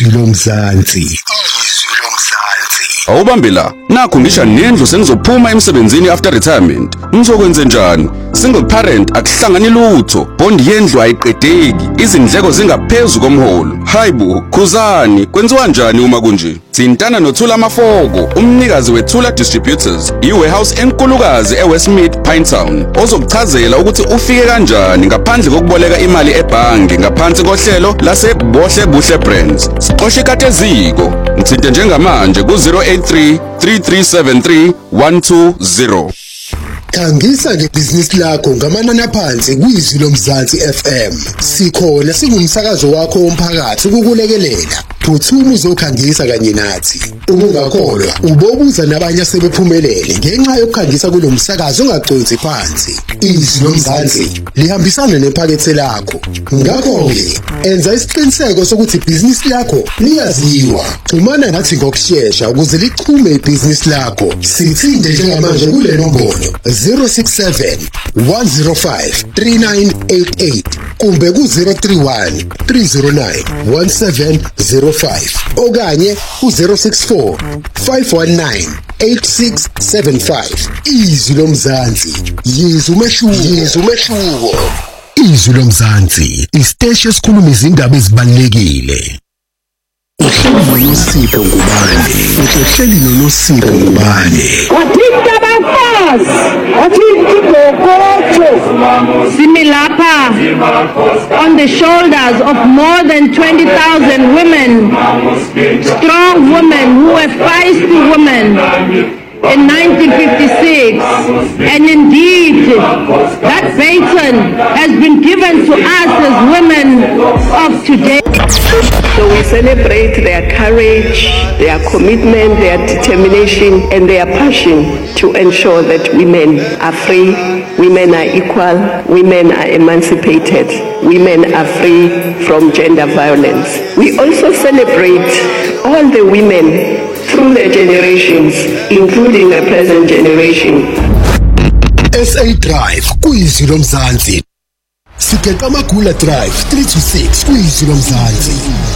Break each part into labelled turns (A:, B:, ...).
A: izwi lomzansi.
B: Awubambe la, nakho ngisha nendlu sengizophuma emsebenzini after retirement. Ngizokwenza njani? Single parent akuhlangani lutho, bond yendlu ayiqedeki, izindleko zingaphezulu komholo. Hayibo, khuzani, kwenziwa njani uma kunje? Thintana noThula Mafoko, umnikazi weThula Distributors, i-warehouse enkulukazi eWestmead Pinetown, ozokuchazela ukuthi ufike kanjani ngaphandle kokuboleka imali ebhange ngaphansi kohlelo laseBohle Buhle Brands. Siqoshe kateziko, ngithinte njengamanje ku-083 3373 120.
A: Khangisa ngebhizinisi lakho ngamanani aphansi kwizwi lomzansi FM. Sikhona singumsakazo wakho womphakathi ukukulekelela. Phuthuma uzokhangisa kanye nathi. Ungakholwa, ubobuza nabanye asebephumelele ngenxa yokukhangisa kulomsakazo ongagconsi phansi. Izwi lomzansi lihambisana nephakethe lakho. Ngakho-ke, enza isiqiniseko sokuthi ibhizinisi lakho liyaziwa. Xhumana nathi ngokushesha ukuze lichume ibhizinisi lakho. Sithinte njengamanje kule nombolo 067 105 3988 kumbe ku-031 309 1705 okanye ku-064 519 8675. Izwi lomzansi, yizwa umehluko. Izwi lomzansi, isiteshi esikhuluma izindaba ezibalulekile. Uhleli noSipho Ngubane.
C: Wathinta abafazi, wathinta igogojo. Similapha on the shoulders of more than 20,000 women, strong women who were feisty women in 1956, and indeed that baton has been given to us as women of today.
D: So we celebrate their courage, their commitment, their determination, and their passion to ensure that women are free, women are equal, women are emancipated, women are free from gender violence. We also celebrate all the women through their generations, including the present generation.
A: SA Drive, kwizwi lomzansi. Sikeqa Magula Drive 3 to 6 kwizwi lomzansi.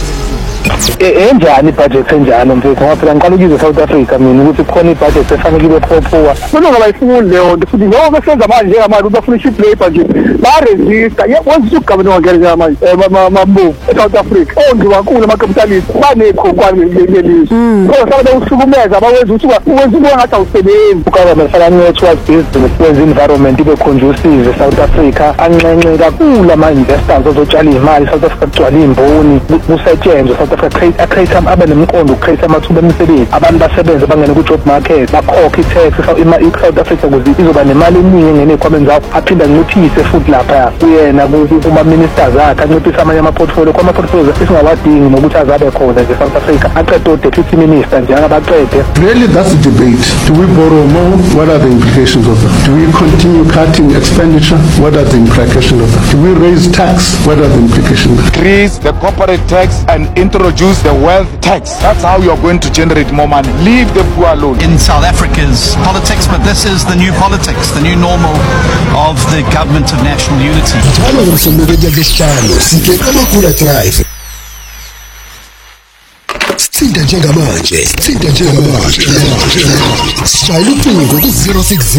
E: Enjani budget enjani mfethu ngoba phela ngiqala ukuzwe South Africa mina ukuthi khona ibudget efanele ibe phophuwa mina ngabayifuna leyo futhi ngoba senza manje njengamanje ubafuna i-cheap labor nje ba-resista wenza ugavana wangena njengamanje mambo eSouth Africa ongiwankulu ama-capitalist banekhonkwane ngelizwe kodwa sabe ukuhlukumeza abawenza ukuthi uwenza into ngathi awusebenzi ugovernment fanele towards business wenza environment ibe conducive eSouth Africa anxenxe kakhulu ama-investors ozotshala imali South Africa kugcwala imboni kusetshenzwe South Africa create abe nemqondo create amathuba emisebenzi abantu basebenze bangene ku-job market bakhokhe i-tax i-South Africa ukuze izoba nemali eningi engene ekhwameni zakho aphinda anciphise futhi lapha kuyena kuma-ministers akhe anciphise amanye ama-portfolio kwama-portfolio esingawadingi nokuthi azabe khona nje South Africa aqede o-deputy minister njengabaqede.
F: Really, that's the debate. Do we borrow more? What are the implications of that? Do we continue cutting expenditure? What are the implications of that? Do we raise tax? What are the implications?
G: Increase the corporate tax and introduce the wealth tax. That's how you're going to generate more money. Leave the poor alone.
H: In South Africa's politics, but this is the new politics, the new normal of the government of national unity.
A: Sithinta njengamanje. Shayela ucingo ku-060